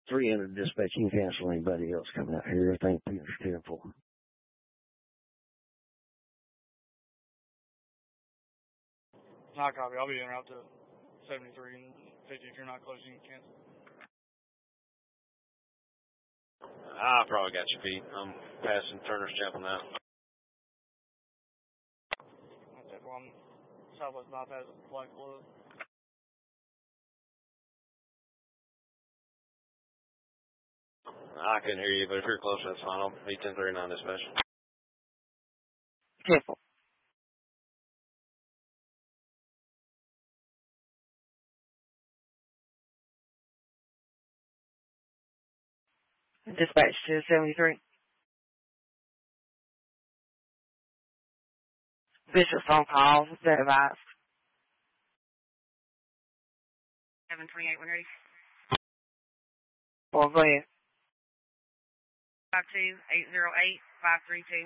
300 dispatch. You can cancel anybody else coming out here. Everything Peter's 10-4. Not copy. I'll be en route to 73 and 50. If you're not close, you can cancel. I probably got your feet. I'm passing Turner's Chapel now. That's it. Well, I'm Southwest bypass Black Club. I couldn't hear you, but if you're close, that's fine. I'll be 1039 dispatch. Careful. Dispatch to 73. Bishop's on call. Is that advised? 728, when ready. Or go ahead. 52808-532.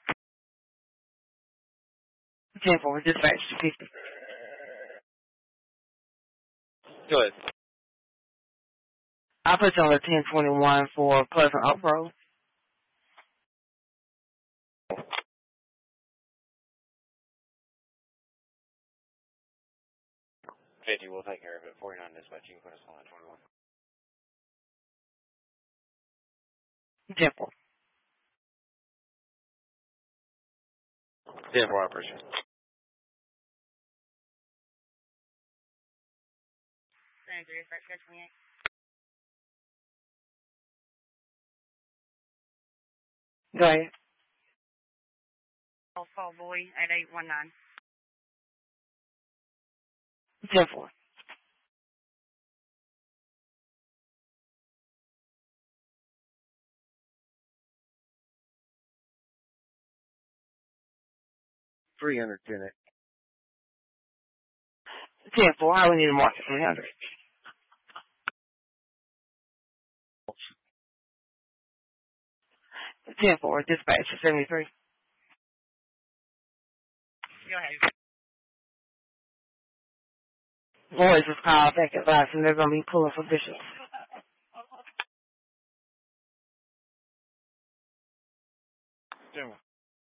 10-4, dispatch to 50. Go ahead. I'll put you on the 1021 for Pleasant Oak Road. We'll take care of it. 49 dispatch. You can put us on at 21. 10-4. 10-4, I appreciate it. 73, dispatch 28. Go ahead. Fall Boy at 819. 10-4. 300 10. 10-4. How we need to mark it 300. Dispatch to 73. Go ahead. Boys was called back advising they're going to be pulling for Bishops.